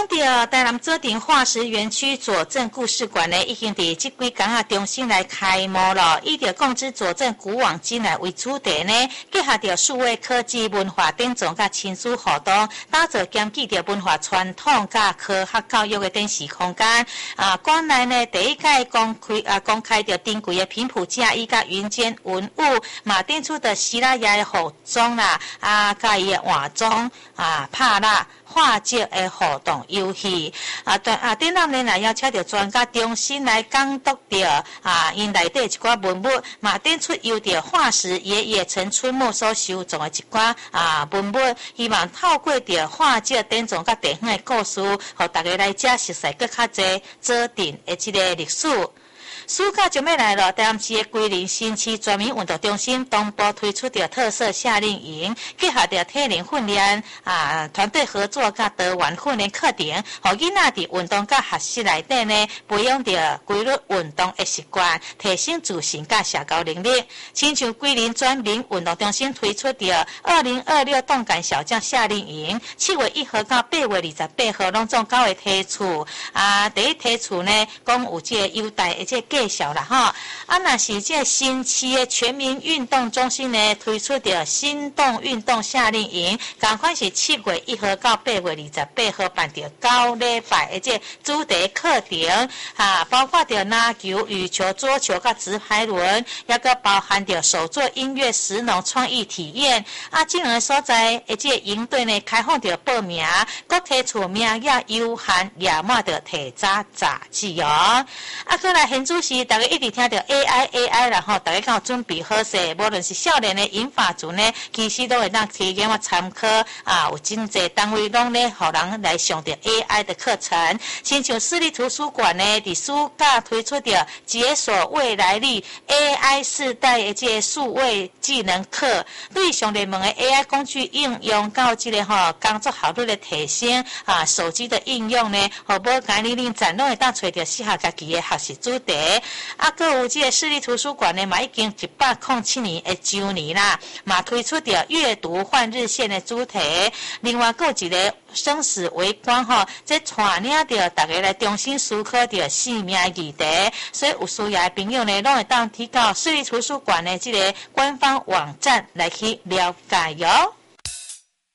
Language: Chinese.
到台南左镇化石园区左镇故事馆呢，已经伫这几天啊重新来开幕了。以着共知左镇古往今来为主题呢，结合着数位科技、文化典藏甲亲子活动，打造兼具着文化传统甲科学教育的展示空间。馆内呢第一届公开着珍贵的平埔架衣甲云间文物，嘛展出的希腊雅的服装啦，甲伊的换装拍蜡。画节的活动游戏展览呢也邀请到专家重新来监督着因内底一寡文物，嘛展出由着化石爷爷陈春木所收藏的一寡文物，希望透过着画节典藏甲地方的故事，互大家来遮熟悉更较侪左镇的这个历史。暑假就要来了，台南市的桂林新区全民运动中心东部推出的特色夏令营，结合着体能训练团队合作甲多元训练课程，互囡仔伫运动甲学习内底呢，培养着规律运动的习惯，提升自信甲社交能力。亲像桂林全民运动中心推出的2026动感小将夏令营，7月1号到8月28号拢总9个梯次第一梯次呢，讲有这个优待的这个介绍啦吼，若是这新区的全民运动中心呢推出的心动运动夏令营，同款是7月1号到8月28号办着9礼拜的这主题课程包括着篮球、羽球、桌球甲直排轮，也个包含着手作音乐、食农创意体验这两个所在的这营队呢开放着报名，各提出名额有限，也满着提早杂志哦。再来现主是大家一直听到 AI 啦吼，大家敢有准备好势？无论是少年的银发族呢，其实都会当提供参考有真侪单位拢咧，互人来上着 AI 的课程。亲像市立图书馆呢，伫暑假推出着解锁未来力 AI 世代的这数位技能课，对上热门的 AI 工具应用到这个工作效率的提升手机的应用呢，互无间年展拢会当找着适合家己的学习主题。还有这个市立图书馆呢，嘛已经107年的周年啦，嘛推出着阅读换日线的主题。另外，还有一个生死为关这带领着大家来重新思考着生命议题，所以有需要的朋友呢，拢会当提到市立图书馆的这个官方网站来去了解哟。